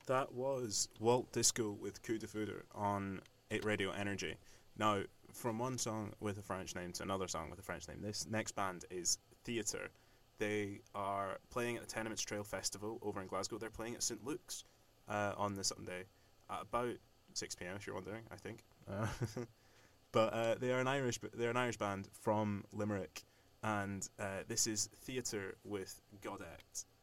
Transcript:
That was Walt Disco with Coup de Foudre on Radio Energy. Now, from one song with a French name to another song with a French name, this next band is Theatre. They are playing at the Tenements Trail Festival over in Glasgow. They're playing at St Luke's on this Sunday at about 6 p.m. if you're wondering, I think. But they're an Irish band from Limerick, and this is Theatre with Godect.